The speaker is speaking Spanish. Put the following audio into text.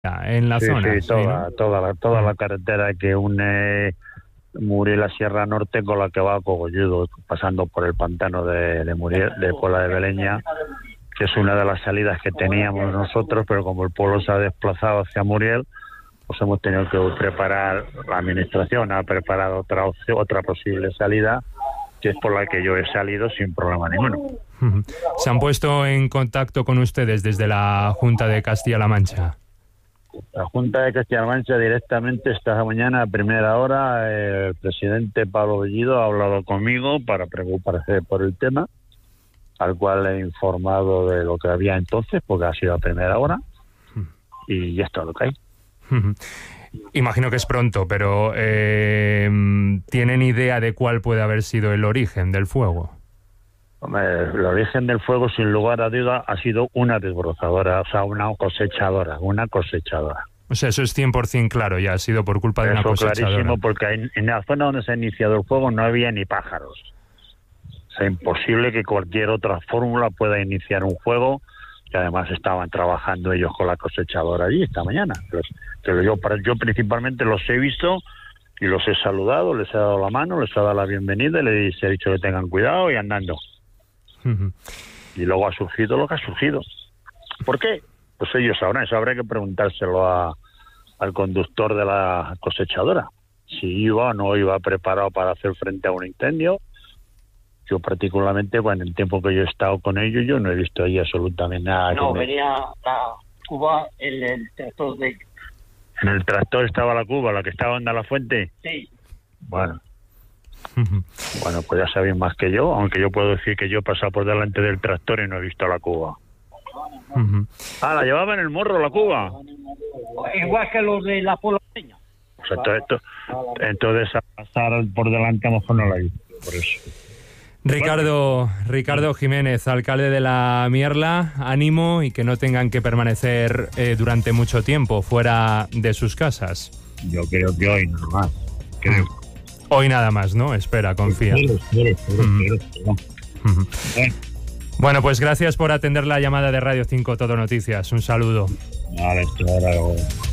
en la zona. Sí, toda la carretera que une Muriel a Sierra Norte con la que va a Cogolludo, pasando por el pantano de Muriel, de Puebla de Beleña, que es una de las salidas que teníamos nosotros, pero como el pueblo se ha desplazado hacia Muriel, pues hemos tenido que preparar, la administración ha preparado otra posible salida, que es por la que yo he salido sin problema ninguno. ¿Se han puesto en contacto con ustedes desde la Junta de Castilla-La Mancha? La Junta de Castilla-La Mancha directamente esta mañana a primera hora, el presidente Pablo Bellido ha hablado conmigo para preocuparse por el tema, al cual he informado de lo que había entonces, porque ha sido a primera hora, y ya está lo que hay. Imagino que es pronto, pero ¿tienen idea de cuál puede haber sido el origen del fuego? Hombre, el origen del fuego, sin lugar a duda, ha sido una desbrozadora, o sea, una cosechadora. O sea, eso es 100% claro, ya ha sido por culpa de una cosechadora. Eso clarísimo, porque en la zona donde se ha iniciado el fuego no había ni pájaros. O sea, imposible que cualquier otra fórmula pueda iniciar un fuego, que además estaban trabajando ellos con la cosechadora allí esta mañana. Pero yo principalmente los he visto y los he saludado, les he dado la mano, les he dado la bienvenida y les he dicho que tengan cuidado y andando. Y luego ha surgido lo que ha surgido. ¿Por qué? Pues ellos sabrán, eso habrá que preguntárselo al conductor de la cosechadora. Si iba o no iba preparado para hacer frente a un incendio. Yo particularmente, bueno, en el tiempo que yo he estado con ellos, yo no he visto ahí absolutamente nada. No, venía la cuba en el tractor de... ¿En el tractor estaba la cuba, la que estaba en la fuente? Sí. Bueno, pues ya sabéis más que yo, aunque yo puedo decir que yo he pasado por delante del tractor y no he visto la cuba. ¿La llevaba en el morro la cuba? Igual que los de la polareña. O sea, entonces a pasar por delante a lo mejor no la he visto, por eso. Ricardo Jiménez, alcalde de La Mierla, ánimo y que no tengan que permanecer durante mucho tiempo fuera de sus casas. Yo creo que hoy nada más. Hoy nada más, ¿no? Espera, confía. Bueno, pues gracias por atender la llamada de Radio 5 Todo Noticias. Un saludo. Vale, hasta ahora.